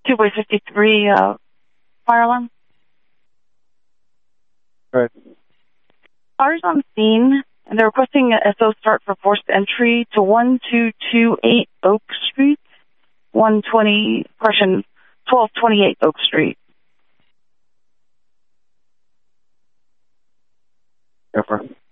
2 by 53 fire alarm. Right. Cars on scene, and they're requesting a SO start for forced entry to 1228 Oak Street, 1228 Oak Street. Go for it.